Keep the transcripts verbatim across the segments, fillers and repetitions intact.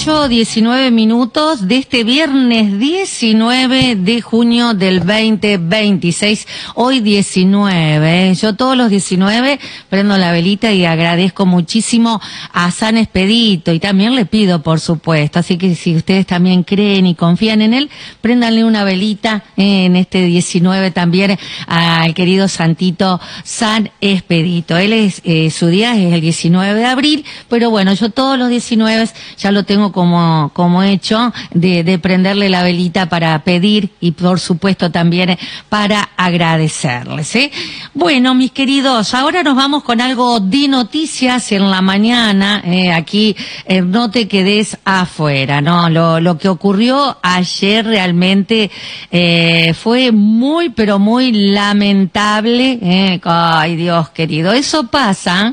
ocho, diecinueve minutos de este viernes diecinueve de junio del veinte veintiséis. Hoy diecinueve, ¿eh? Yo todos los diecinueve prendo la velita y agradezco muchísimo a San Expedito y también le pido, por supuesto. Así que si ustedes también creen y confían en él, préndanle una velita eh, en este diecinueve también al querido Santito San Expedito. Él es, eh, su día es el diecinueve de abril, pero bueno, yo todos los diecinueve ya lo tengo como, como hecho de, de prenderle la velita para pedir y por supuesto también para agradecerles, ¿eh? Bueno, mis queridos, ahora nos vamos con algo de noticias en la mañana, eh, aquí, eh, no te quedes afuera, ¿no? Lo, lo que ocurrió ayer realmente, eh, fue muy, pero muy lamentable, eh, ay Dios querido, eso pasa,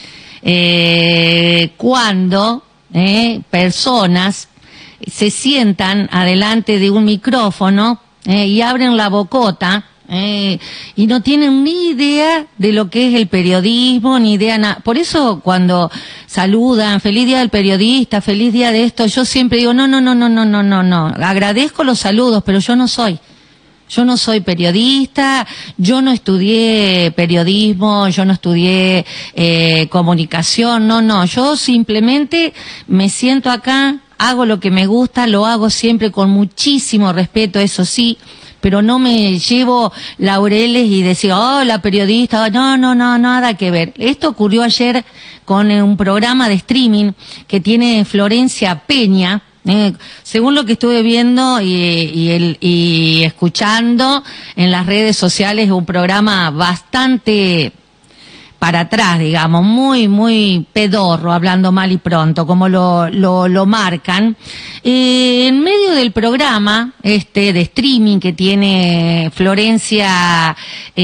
eh, cuando, Eh, personas se sientan adelante de un micrófono eh, y abren la bocota eh, y no tienen ni idea de lo que es el periodismo, ni idea nada. Por eso cuando saludan, feliz día del periodista, feliz día de esto, yo siempre digo, no, no, no, no, no, no, no, no, agradezco los saludos, pero yo no soy. Yo no soy periodista, yo no estudié periodismo, yo no estudié eh, comunicación, no, no, yo simplemente me siento acá, hago lo que me gusta, lo hago siempre con muchísimo respeto, eso sí, pero no me llevo laureles y decir, oh, la periodista, no, no, no, nada que ver. Esto ocurrió ayer con un programa de streaming que tiene Florencia Peña. Eh, según lo que estuve viendo y, y, el, y escuchando en las redes sociales, es un programa bastante para atrás, digamos, muy, muy pedorro, hablando mal y pronto, como lo, lo, lo marcan. Eh, en medio del programa, este, de streaming que tiene Florencia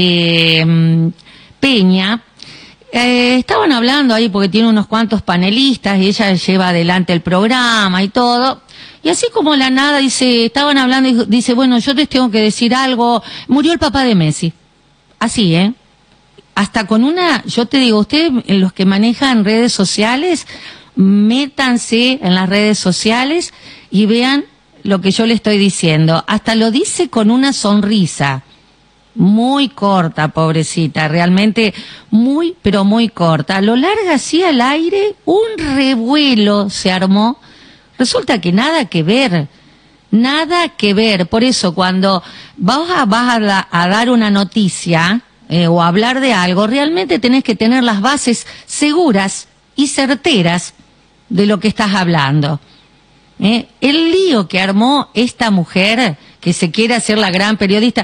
eh, Peña, Eh, estaban hablando ahí porque tiene unos cuantos panelistas y ella lleva adelante el programa y todo. Y así como la nada dice, estaban hablando y dice, bueno, yo les tengo que decir algo. Murió el papá de Messi. Así, ¿eh? Hasta con una, yo te digo, ustedes, los que manejan redes sociales, métanse en las redes sociales y vean lo que yo le estoy diciendo. Hasta lo dice con una sonrisa. Muy corta, pobrecita, realmente muy, pero muy corta. Lo larga así al aire, un revuelo se armó. Resulta que nada que ver, nada que ver. Por eso cuando vas a, vas a, la, a dar una noticia eh, o a hablar de algo, realmente tenés que tener las bases seguras y certeras de lo que estás hablando. ¿Eh? El lío que armó esta mujer que se quiere hacer la gran periodista,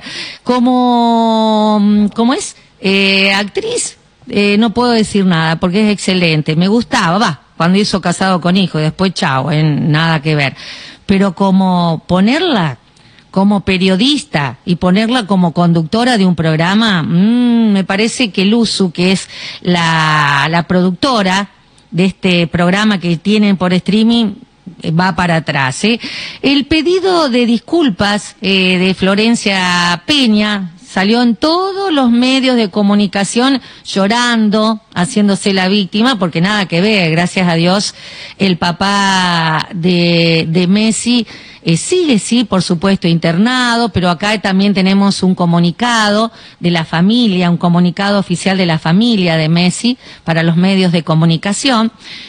como, ¿cómo es? Eh, actriz, eh, no puedo decir nada porque es excelente, me gustaba, va, cuando hizo Casado con Hijo, después chao, eh, nada que ver. Pero como ponerla como periodista y ponerla como conductora de un programa, mmm, me parece que Luzu, que es la, la productora de este programa que tienen por streaming, va para atrás, ¿eh? El pedido de disculpas eh, de Florencia Peña salió en todos los medios de comunicación llorando, haciéndose la víctima, porque nada que ver, gracias a Dios, el papá de, de Messi eh, sigue, sí, por supuesto, internado, pero acá también tenemos un comunicado de la familia, un comunicado oficial de la familia de Messi para los medios de comunicación.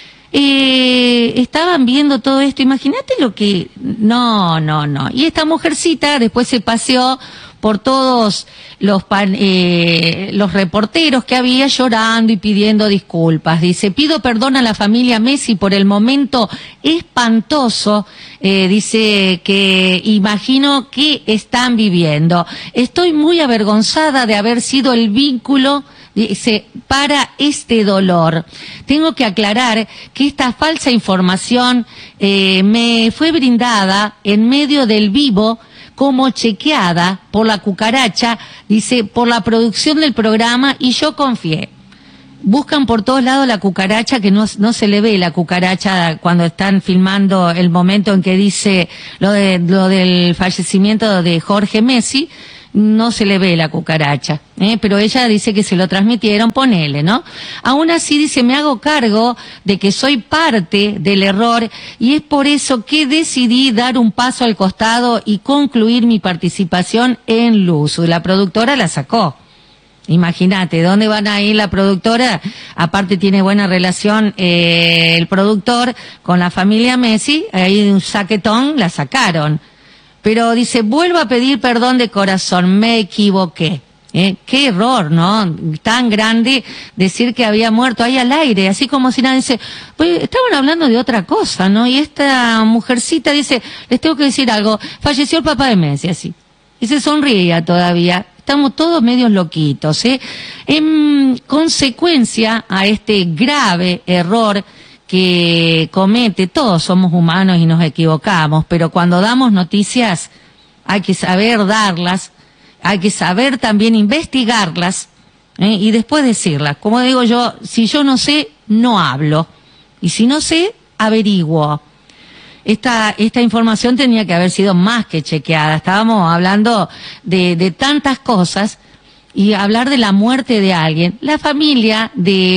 Eh, estaban viendo todo esto, imagínate lo que, no, no, no, y esta mujercita después se paseó por todos los pan, eh, los reporteros que había llorando y pidiendo disculpas. Dice, pido perdón a la familia Messi por el momento espantoso, eh, dice que imagino que están viviendo. Estoy muy avergonzada de haber sido el vínculo, dice, para este dolor. Tengo que aclarar que esta falsa información eh, me fue brindada en medio del vivo como chequeada por la cucaracha, dice, por la producción del programa, y yo confié. Buscan por todos lados la cucaracha, que no, no se le ve la cucaracha cuando están filmando el momento en que dice lo, de, lo del fallecimiento de Jorge Messi. no se le ve la cucaracha, ¿eh? Pero ella dice que se lo transmitieron, ponele, ¿no? Aún así dice, me hago cargo de que soy parte del error y es por eso que decidí dar un paso al costado y concluir mi participación en Luz. La productora la sacó. Imagínate, ¿dónde van a ir la productora? Aparte tiene buena relación eh, el productor con la familia Messi, ahí de un saquetón la sacaron. Pero dice, vuelvo a pedir perdón de corazón, me equivoqué. ¿Eh? Qué error, ¿no? Tan grande decir que había muerto ahí al aire, así como si nada. Dice, pues estaban hablando de otra cosa, ¿no? Y esta mujercita dice, les tengo que decir algo, falleció el papá de Messi, así. Y se sonríe todavía. Estamos todos medios loquitos, ¿eh? En consecuencia a este grave error que comete, todos somos humanos y nos equivocamos, pero cuando damos noticias hay que saber darlas, hay que saber también investigarlas, ¿eh? Y después decirlas. Como digo yo, si yo no sé, no hablo. Y si no sé, averiguo. Esta, esta información tenía que haber sido más que chequeada. Estábamos hablando de, de tantas cosas y hablar de la muerte de alguien. La familia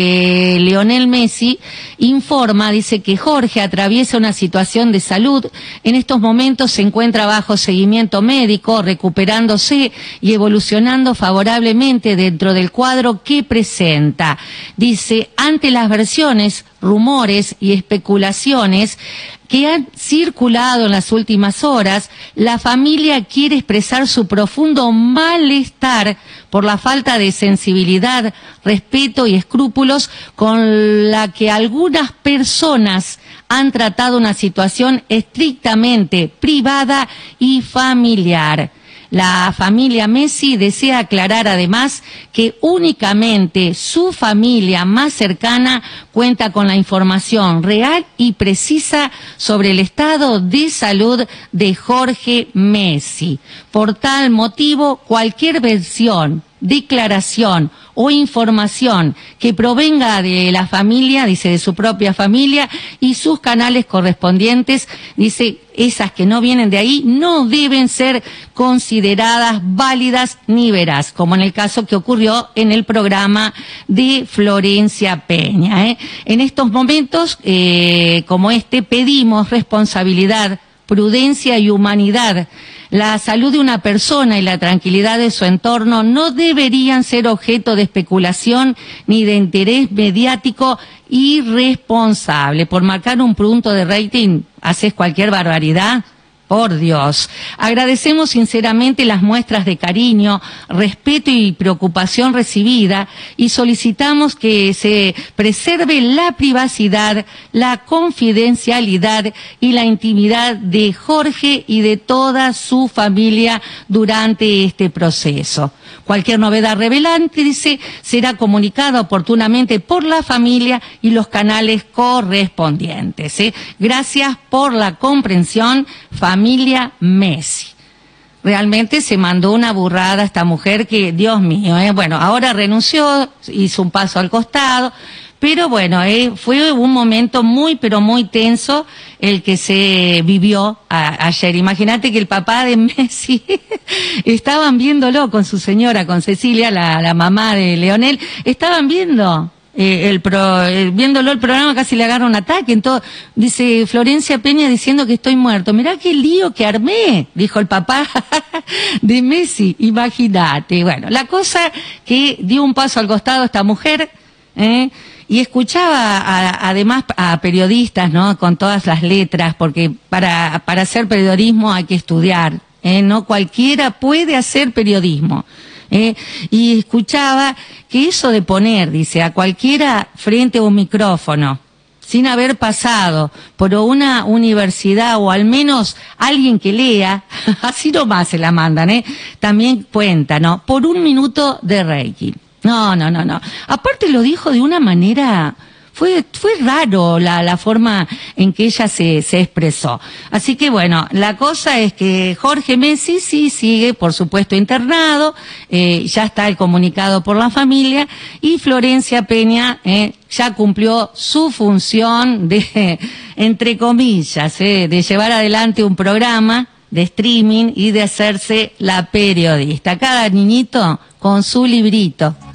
de Lionel Messi informa, dice que Jorge atraviesa una situación de salud. En estos momentos se encuentra bajo seguimiento médico, recuperándose y evolucionando favorablemente dentro del cuadro que presenta. Dice, ante las versiones, rumores y especulaciones que han circulado en las últimas horas, la familia quiere expresar su profundo malestar por la falta de sensibilidad, respeto y escrúpulos con la que algunas personas han tratado una situación estrictamente privada y familiar. La familia Messi desea aclarar además que únicamente su familia más cercana cuenta con la información real y precisa sobre el estado de salud de Jorge Messi. Por tal motivo, cualquier versión, declaración o información que provenga de la familia, dice de su propia familia y sus canales correspondientes, dice esas que no vienen de ahí no deben ser consideradas válidas ni veraz, como en el caso que ocurrió en el programa de Florencia Peña, ¿eh? En estos momentos, eh, como este, pedimos responsabilidad, prudencia y humanidad. La salud de una persona y la tranquilidad de su entorno no deberían ser objeto de especulación ni de interés mediático irresponsable. Por marcar un punto de rating, haces cualquier barbaridad. Por Dios. Agradecemos sinceramente las muestras de cariño, respeto y preocupación recibida y solicitamos que se preserve la privacidad, la confidencialidad y la intimidad de Jorge y de toda su familia durante este proceso. Cualquier novedad relevante, dice, será comunicada oportunamente por la familia y los canales correspondientes, ¿eh? Gracias por la comprensión, familia Messi. Realmente se mandó una burrada esta mujer que, Dios mío, ¿eh? Bueno, ahora renunció, hizo un paso al costado, pero bueno, eh, fue un momento muy, pero muy tenso el que se vivió a, ayer. Imagínate que el papá de Messi, estaban viéndolo con su señora, con Cecilia, la, la mamá de Leonel, estaban viendo... Eh, el pro, eh, viéndolo el programa casi le agarra un ataque. Entonces, dice Florencia Peña diciendo que estoy muerto. Mirá qué lío que armé, dijo el papá de Messi. Imagínate. Bueno, la cosa que dio un paso al costado esta mujer, ¿eh? Y escuchaba a, además a periodistas, ¿no? Con todas las letras, porque para, para hacer periodismo hay que estudiar, ¿eh? No cualquiera puede hacer periodismo. Eh, y escuchaba que eso de poner, dice, a cualquiera frente a un micrófono, sin haber pasado por una universidad o al menos alguien que lea, así nomás se la mandan, ¿eh? También cuenta, ¿no? Por un minuto de Reiki. No, no, no, no. Aparte lo dijo de una manera... Fue, fue raro la, la forma en que ella se, se expresó. Así que bueno, la cosa es que Jorge Messi sí sigue, por supuesto, internado, eh, ya está el comunicado por la familia, y Florencia Peña eh, ya cumplió su función de, entre comillas, eh, de llevar adelante un programa de streaming y de hacerse la periodista. Cada niñito con su librito.